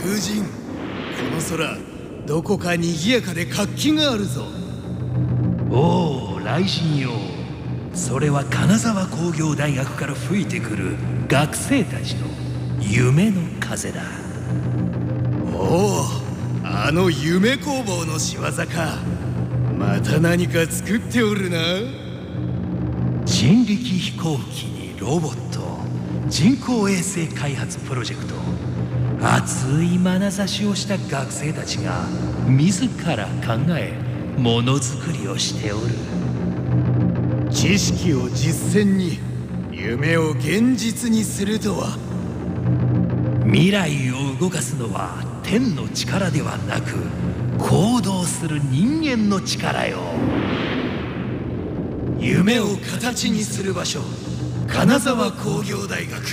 風神、この空どこか賑やかで活気があるぞ。 おお、雷神よ。それは金沢工業大学から吹いてくる学生たちの夢の風だ。 おお、あの夢工房の仕業か。また何か作っておるな。 人力飛行機にロボット、人工衛星開発プロジェクト、熱い眼差しをした学生たちが自ら考えものづくりをしておる。 知識を実践に、夢を現実にするとは。 未来を動かすのは天の力ではなく、行動する人間の力よ。 夢を形にする場所、金沢工業大学。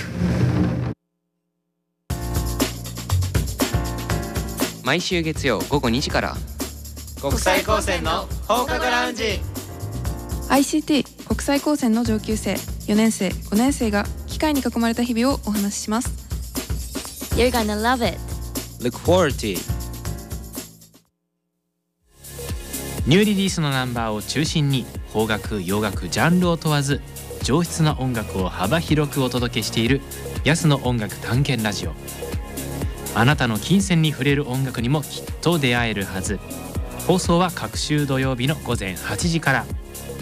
毎週月曜午後2時から、 国際高専の放課後ラウンジ。 ICT 国際高専の上級生4年生5年生が機械に囲まれた日々をお話しします。 You're gonna love it. Look forward to it. ニューリリースのナンバーを中心に邦楽洋楽ジャンルを問わず上質な音楽を幅広くお届けしている安の音楽探検ラジオ。あなたの金銭に触れる音楽にもきっと出会えるはず。放送は各週土曜日の午前8時から。